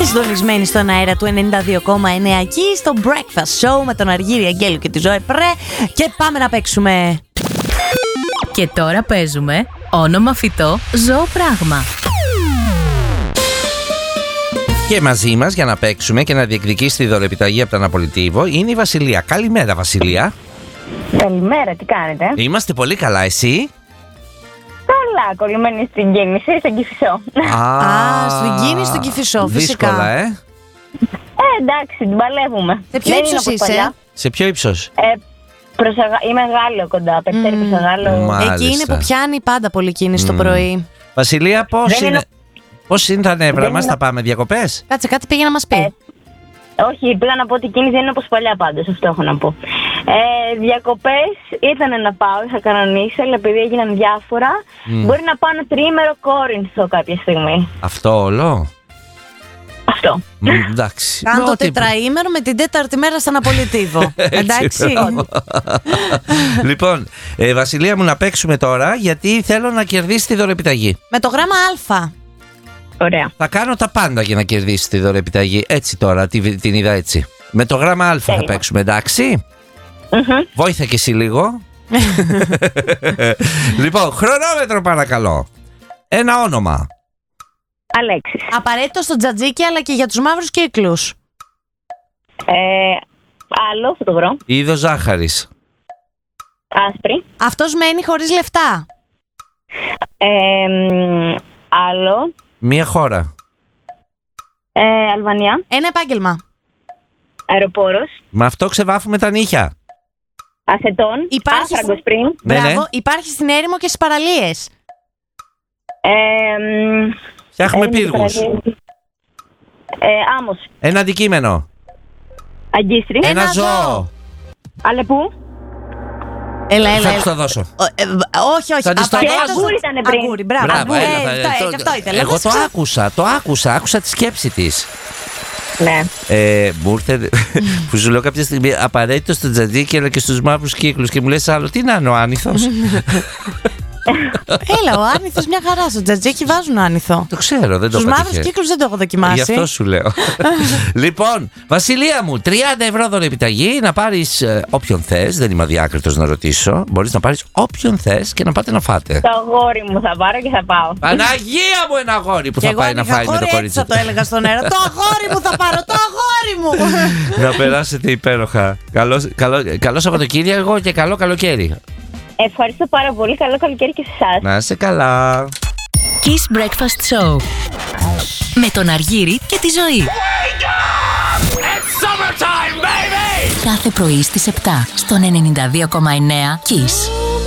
συντονισμένοι στον αέρα του 92,9 εκεί στο Breakfast Show με τον Αργύρη Αγγέλου και τη Ζωέ Πρέ. Και πάμε να παίξουμε. Και τώρα παίζουμε όνομα φυτό, ζώο πράγμα. Και μαζί μας για να παίξουμε και να διεκδικήσει τη δωρεπιταγή από τον Αναπολιτήβο είναι η Βασιλεία. Καλημέρα, Βασιλεία. Καλημέρα, τι κάνετε? Είμαστε πολύ καλά, εσύ? Καλά, κολλημένη στην κίνηση, στον Κηφισό. Στην κίνηση στον Κηφισό, φυσικά. Δύσκολα, Εντάξει, την παλεύουμε. Σε ποιο ύψος είσαι? Σε ποιο ύψος? Είμαι Γάλλο κοντά, Περτέρη προς Γάλλο. Εκεί είναι που πιάνει πάντα πολύ κίνηση το πρωί. Βασιλεία, πώς είναι τα νεύρα μας, θα πάμε διακοπές? Κάτσε, κάτι πήγε να μας πει. Όχι, πήγα να πω ότι η κίνηση δεν είναι όπως παλιά πάντως, αυτό έχω να πω. Διακοπές ήταν να πάω, είχα κανονίσει, αλλά επειδή έγιναν διάφορα, μπορεί να πάω ένα τριήμερο Κόρινθο κάποια στιγμή. Αυτό όλο? Αυτό. Εντάξει. Κάνε το τετραήμερο με την τέταρτη μέρα στον Αναπολιτήβο. Εντάξει. Λοιπόν, Βασιλεία μου, να παίξουμε τώρα, γιατί θέλω να κερδίσει τη δωρεπιταγή. Με το γράμμα Α. Ωραία. Θα κάνω τα πάντα για να κερδίσει τη δωρεπιταγή. Έτσι τώρα, την είδα έτσι. Με το γράμμα Α θα παίξουμε, εντάξει. Βόηθα και εσύ λίγο. Λοιπόν, χρονόμετρο παρακαλώ. Ένα όνομα. Αλέξης. Απαραίτητο στο τζατζίκι, αλλά και για τους μαύρους κύκλους. Άλλο, θα το βρω. Είδος ζάχαρης. Άσπρη. Αυτός μένει χωρίς λεφτά. Άλλο. Μία χώρα. Αλβανία. Ένα επάγγελμα. Αεροπόρος. Με αυτό ξεβάφουμε τα νύχια. Ασετών. Άφραγκος πριν. Μπράβο, υπάρχει στην έρημο και στις παραλίες. Φτιάχνουμε πύργους. Άμμος. Ένα αντικείμενο. Αγκίστρι. Ένα ζώο. Αλεπού. Έλα. Θα το δώσω. Όχι. Θα της το δώσω. Αγκούρι ήταν πριν. Αγκούρι, μπράβο. Αυτό ήθελα. Εγώ το άκουσα τη σκέψη της. Ναι. Μου ήρθε που σου λέω κάποια στιγμή απαραίτητο στο τζατζίκι αλλά και στους μαύρους κύκλους και μου λες άλλο, τι να είναι ο άνηθος? Έλα, ο άνηθος μια χαρά. Στο τζατζίκι βάζουν άνηθο. Το ξέρω, δεν το Στους μαύρους κύκλους δεν το έχω δοκιμάσει. Γι' αυτό σου λέω. Λοιπόν, Βασιλεία μου, 30 ευρώ δωρεπιταγή να πάρεις όποιον θες. Δεν είμαι αδιάκριτος να ρωτήσω. Μπορείς να πάρεις όποιον θες και να πάτε να φάτε. Το αγόρι μου θα πάρω και θα πάω. Παναγία μου, ένα αγόρι που θα πάει να φάει με το κορίτσι. Θα το έλεγα στον αέρα. Το αγόρι μου θα πάρω, το αγόρι μου. Να περάσετε υπέροχα. Καλό Σαββατοκύριακο και καλό καλοκαίρι. Ευχαριστώ πάρα πολύ. Καλό καλοκαίρι και σε εσάς. Να είσαι καλά. Kiss Breakfast Show με τον Αργύρη και τη Ζωή. It's summertime, baby! Κάθε πρωί στις 7 στον 92,9 Kiss.